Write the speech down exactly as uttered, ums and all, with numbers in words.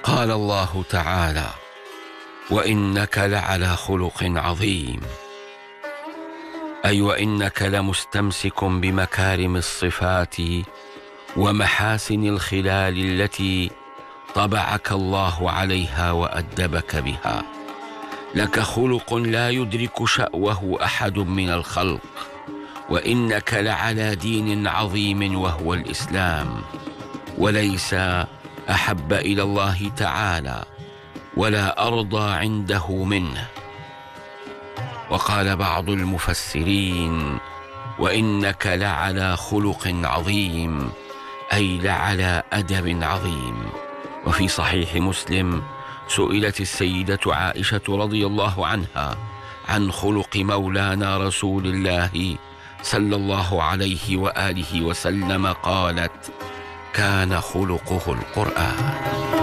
قال الله تعالى: وإنك لعلى خلق عظيم، أي وإنك لمستمسك بمكارم الصفات ومحاسن الخلال التي طبعك الله عليها وأدبك بها. لك خلق لا يدرك شأوه أحد من الخلق، وإنك لعلى دين عظيم وهو الإسلام، وليس أحب إلى الله تعالى ولا أرضى عنده منه. وقال بعض المفسرين: وإنك لعلى خلق عظيم، أي لعلى أدب عظيم. وفي صحيح مسلم سئلت السيدة عائشة رضي الله عنها عن خلق مولانا رسول الله صلى الله عليه وآله وسلم، قالت: كان خلقه القرآن.